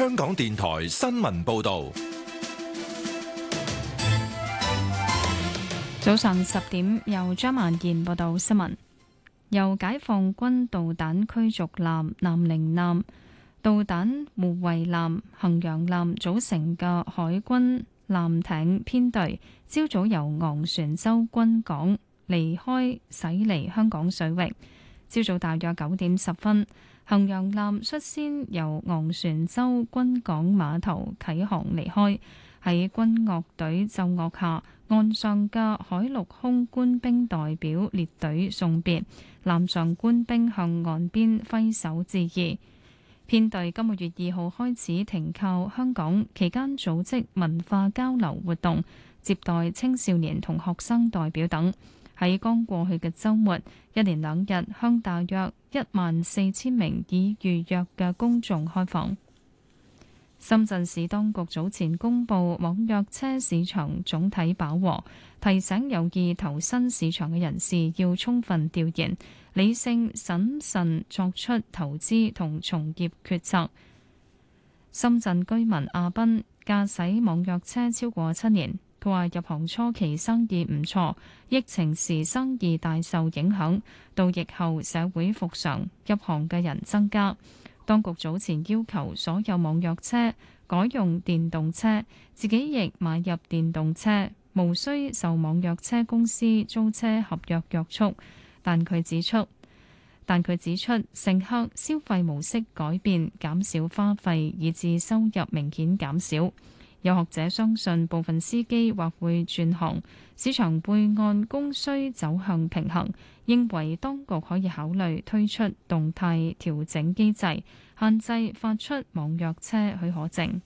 香港電台新聞報道。 早上10點，由張曼燕報道新聞。由解放軍導彈驅逐艦南寧艦、導彈護衛艦、衡陽艦組成嘅海軍艦艇編隊，朝早由昂船洲軍港駛離香港水域。朝早大約9點10分，衡陽艦率先由昂船洲軍港碼頭啟航離開。喺軍樂隊奏樂下，岸上嘅海陸空官兵代表列隊送別，艦上官兵向岸邊揮手致意。編隊今個月2號開始停靠香港，期間組織文化交流活動，接待青少年同學生代表等。喺剛過去嘅週末，一連2日向大約14,000名已預約嘅公眾開放。深圳市當局早前公布網約車市場總體飽和，提醒有意投身市場嘅人士要充分調研，理性審慎作出投資同從業決策。深圳居民阿斌駕駛網約車超過7年，佢話入行初期生意唔錯，疫情時生意大受影響，到疫後社會復常，入行嘅人增加。當局早前要求所有網約車改用電動車，自己亦買入電動車，無需受網約車公司租車合約約束。但佢指出，乘客消費模式改變，減少花費，以致收入明顯減少。有學者相信部分司機或會轉行，市場會按供需走向平衡，認為當局可以考慮推出動態調整機制，限制發出網約車許可證。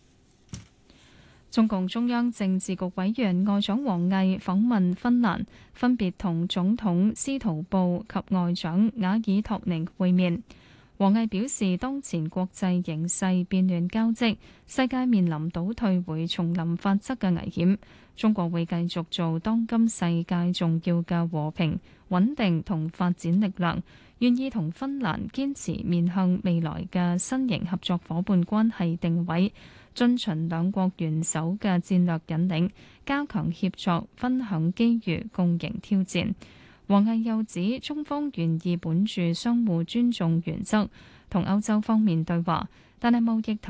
中共中央政治局委員外長王毅訪問芬蘭，分別同總統斯圖布及外長瓦爾托寧會面。王毅表示，當前國際形勢變亂交織，世界面臨倒退回叢林法則嘅危險。中國會繼續做當今世界重要嘅和平、穩定同發展力量，願意同芬蘭堅持面向未來嘅新型合作伙伴關係定位，遵循兩國元首嘅戰略引領，加強協作，分享機遇，共迎挑戰。王毅又指，中方願意本住相互尊重原則同歐洲方面對話，但係貿易